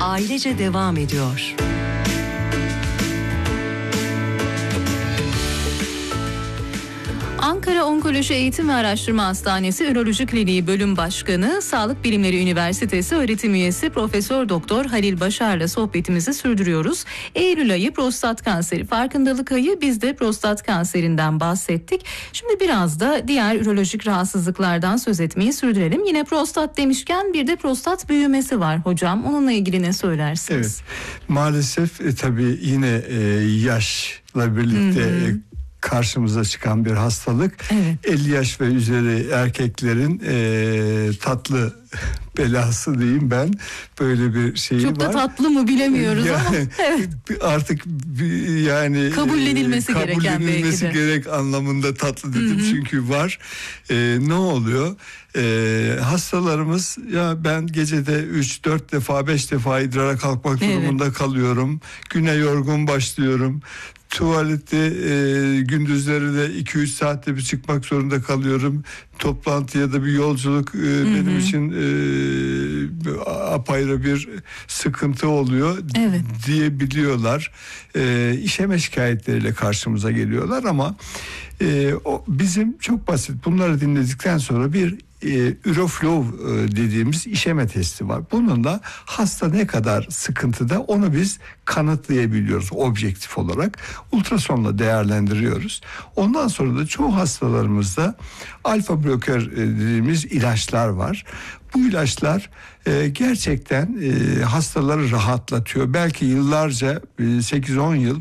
ailece devam ediyor. Ankara Onkoloji Eğitim ve Araştırma Hastanesi Üroloji Kliniği Bölüm Başkanı, Sağlık Bilimleri Üniversitesi öğretim üyesi Profesör Doktor Halil Başar'la sohbetimizi sürdürüyoruz. Eylül ayı prostat kanseri farkındalık ayı, biz de prostat kanserinden bahsettik. Şimdi biraz da diğer ürolojik rahatsızlıklardan söz etmeyi sürdürelim. Yine prostat demişken bir de prostat büyümesi var hocam. Onunla ilgili ne söylersiniz? Evet, maalesef tabii yine yaşla birlikte karşımıza çıkan bir hastalık. Evet. 50 yaş ve üzeri erkeklerin tatlı belası diyeyim ben, böyle bir şeyi Çok var. da tatlı mı bilemiyoruz yani, ama evet. Artık yani kabullenilmesi gerek anlamında tatlı dedim. Çünkü var. Ne oluyor? Hastalarımız, ya ben gecede 3-4 defa 5 defa idrara kalkmak durumunda kalıyorum. Güne yorgun başlıyorum. Tuvalette gündüzleri de 2-3 saatte bir çıkmak zorunda kalıyorum. Toplantı ya da bir yolculuk benim için apayrı bir sıkıntı oluyor diyebiliyorlar. İşeme şikayetleriyle karşımıza geliyorlar ama o bizim çok basit. Bunları dinledikten sonra bir Üroflow dediğimiz işeme testi var. Bununla hasta ne kadar sıkıntıda onu biz kanıtlayabiliyoruz objektif olarak. Ultrasonla değerlendiriyoruz. Ondan sonra da çoğu hastalarımızda alfa blokör dediğimiz ilaçlar var. Bu ilaçlar gerçekten hastaları rahatlatıyor. Belki yıllarca 8-10 yıl